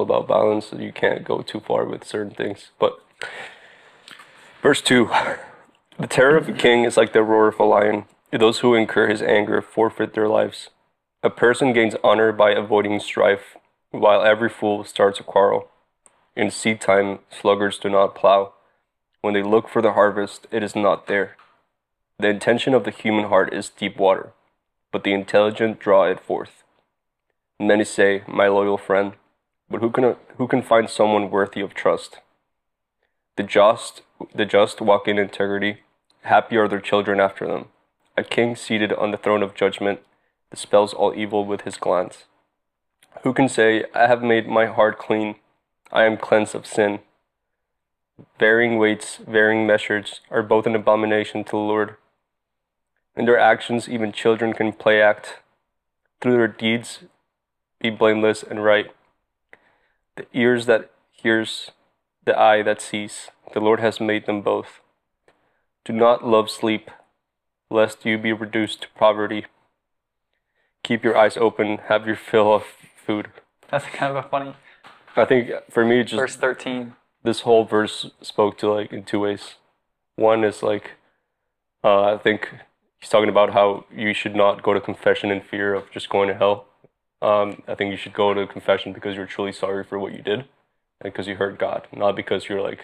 about balance. So you can't go too far with certain things. But verse 2, the terror of a king is like the roar of a lion. Those who incur his anger forfeit their lives. A person gains honor by avoiding strife, while every fool starts a quarrel. In seed time, sluggards do not plow. When they look for the harvest, it is not there. The intention of the human heart is deep water, but the intelligent draw it forth. Many say, my loyal friend, but who can find someone worthy of trust? The just walk in integrity. Happy are their children after them. A king seated on the throne of judgment dispels all evil with his glance. Who can say, I have made my heart clean, I am cleansed of sin? Varying weights, varying measures are both an abomination to the Lord. In their actions, even children can play act. Through their deeds, be blameless and right. The ears that hears, the eye that sees, the Lord has made them both. Do not love sleep, lest you be reduced to poverty. Keep your eyes open, have your fill of food. That's kind of a funny. I think for me, just verse 13. This whole verse spoke to in two ways. One is I think he's talking about how you should not go to confession in fear of just going to hell. I think you should go to confession because you're truly sorry for what you did, and because you hurt God, not because you're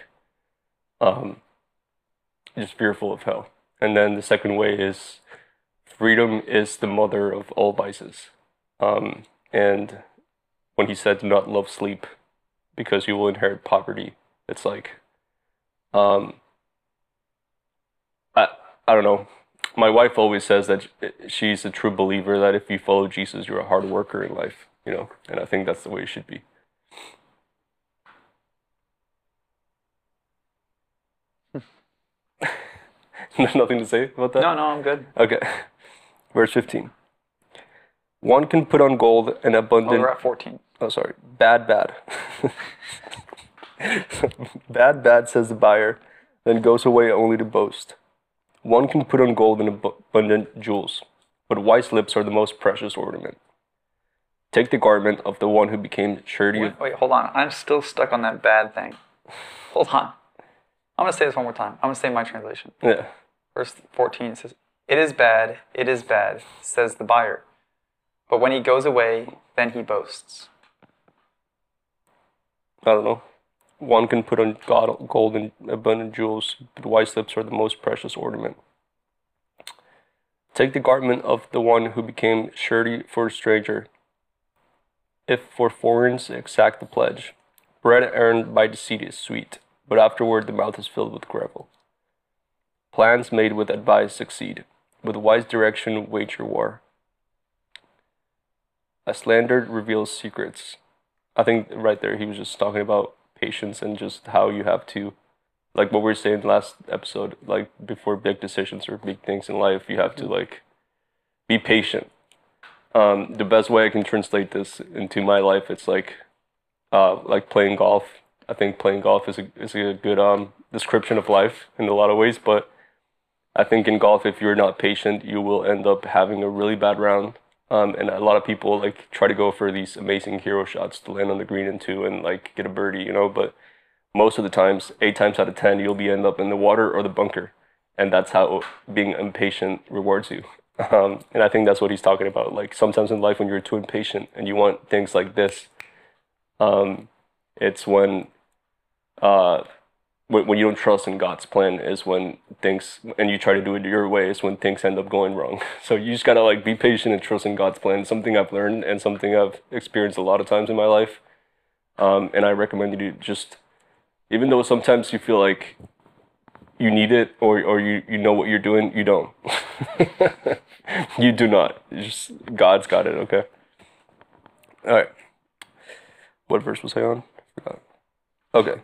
just fearful of hell. And then the second way is freedom is the mother of all vices. And when he said, do not love sleep because you will inherit poverty, it's I don't know. My wife always says that she's a true believer that if you follow Jesus, you're a hard worker in life, and I think that's the way it should be. Nothing to say about that? No, I'm good. Okay. Verse 15. One can put on gold and abundant... We're at 14. Oh, sorry. Bad. Bad, says the buyer, then goes away only to boast. One can put on gold and abundant jewels, but wise lips are the most precious ornament. Take the garment of the one who became surety. Wait, hold on. I'm still stuck on that bad thing. Hold on. I'm going to say this one more time. I'm going to say my translation. Yeah. Verse 14 says, it is bad, says the buyer. But when he goes away, then he boasts. I don't know. One can put on gold and abundant jewels, but wise lips are the most precious ornament. Take the garment of the one who became surety for a stranger. If for foreigners exact the pledge, bread earned by deceit is sweet, but afterward the mouth is filled with gravel. Plans made with advice succeed, with wise direction wage your war. A slander reveals secrets. I think right there he was just talking about patience and just how you have to, like what we were saying last episode, like before big decisions or big things in life, you have to be patient. The best way I can translate this into my life, it's like playing golf. I think playing golf is a good description of life in a lot of ways, but I think in golf, if you're not patient, you will end up having a really bad round. And a lot of people try to go for these amazing hero shots to land on the green and two and get a birdie, but most of the times, 8 times out of 10, you'll end up in the water or the bunker. And that's how being impatient rewards you. And I think that's what he's talking about. Sometimes in life when you're too impatient and you want things like this, it's when you don't trust in God's plan is when things, and you try to do it your way, is when things end up going wrong. So you just gotta be patient and trust in God's plan. Something I've learned and something I've experienced a lot of times in my life. And I recommend you to just, even though sometimes you feel like you need it or you know what you're doing, you don't. You do not. God's got it, okay? All right. What verse was I on? I forgot. Okay.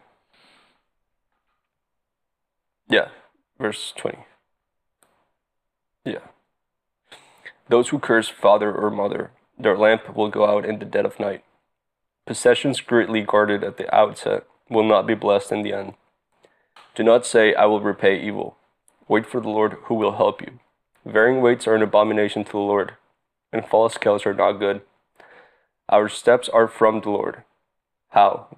Yeah, verse 20. Yeah. Those who curse father or mother, their lamp will go out in the dead of night. Possessions greatly guarded at the outset will not be blessed in the end. Do not say, I will repay evil. Wait for the Lord who will help you. Varying weights are an abomination to the Lord, and false scales are not good. Our steps are from the Lord. How?